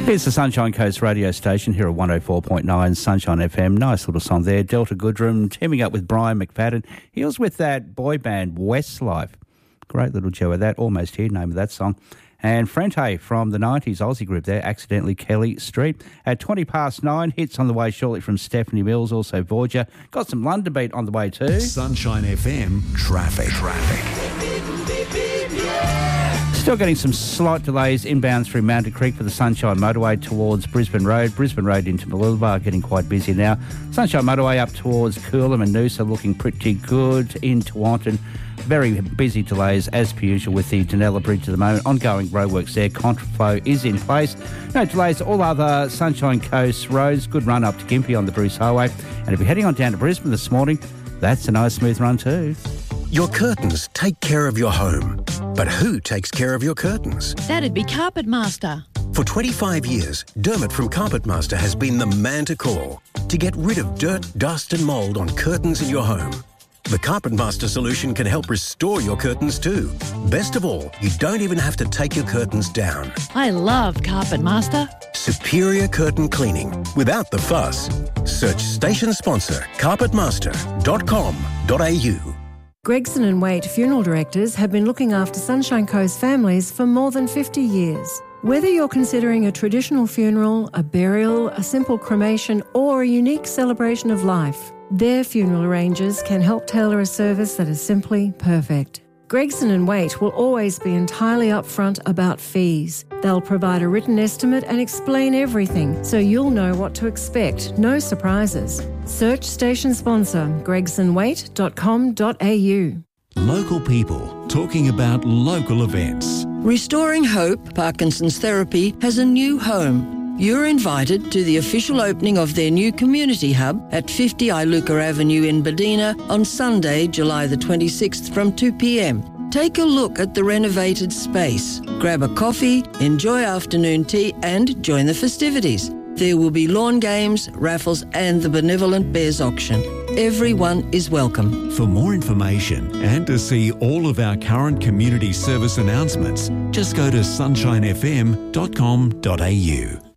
It's the Sunshine Coast radio station here at 104.9 Sunshine FM. Nice little song there. Delta Goodrem teaming up with Brian McFadden. He was with that boy band Westlife. Great little duo of that. Almost Here, name of that song. And Frente from the 90s Aussie group there, Accidentally Kelly Street. At 9:20, hits on the way shortly from Stephanie Mills, also Borgia. Got some London Beat on the way too. Sunshine FM traffic. Still getting some slight delays inbound through Mountain Creek for the Sunshine Motorway towards Brisbane Road. Brisbane Road into Mooloolaba getting quite busy now. Sunshine Motorway up towards Coolum and Noosa looking pretty good. In Tewantin, very busy delays as per usual with the Dunella Bridge at the moment. Ongoing roadworks there. Contraflow is in place. No delays all other Sunshine Coast roads. Good run up to Gympie on the Bruce Highway. And if you're heading on down to Brisbane this morning, that's a nice smooth run too. Your curtains take care of your home. But who takes care of your curtains? That'd be Carpet Master. For 25 years, Dermot from Carpet Master has been the man to call to get rid of dirt, dust and mould on curtains in your home. The Carpet Master solution can help restore your curtains too. Best of all, you don't even have to take your curtains down. I love Carpet Master. Superior curtain cleaning without the fuss. Search station sponsor carpetmaster.com.au. Gregson and Waite Funeral Directors have been looking after Sunshine Coast families for more than 50 years. Whether you're considering a traditional funeral, a burial, a simple cremation, or a unique celebration of life, their funeral arrangers can help tailor a service that is simply perfect. Gregson and Waite will always be entirely upfront about fees. They'll provide a written estimate and explain everything so you'll know what to expect. No surprises. Search station sponsor gregsonwaite.com.au. Local people talking about local events. Restoring Hope Parkinson's Therapy has a new home. You're invited to the official opening of their new community hub at 50 Iluka Avenue in Badina on Sunday, July the 26th from 2 p.m. Take a look at the renovated space, grab a coffee, enjoy afternoon tea and join the festivities. There will be lawn games, raffles and the Benevolent Bears auction. Everyone is welcome. For more information and to see all of our current community service announcements, just go to sunshinefm.com.au.